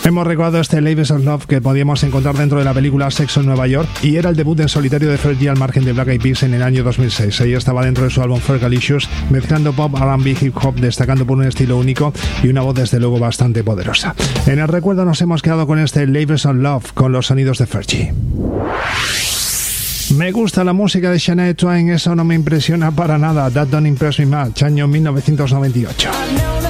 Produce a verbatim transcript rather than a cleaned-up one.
Hemos recordado este Labels of Love que podíamos encontrar dentro de la película Sexo en Nueva York y era el debut en solitario de Fergie al margen de Black Eyed Peas en el año dos mil seis. Ella estaba dentro de su álbum Fergalicious, mezclando pop, R and B, hip hop, destacando por un estilo único y una voz desde luego bastante poderosa. En el recuerdo nos hemos quedado con este Labels of Love con los sonidos de Fergie. Me gusta la música de Shania Twain, eso no me impresiona para nada. That Don't Impress Me Much, año mil novecientos noventa y ocho.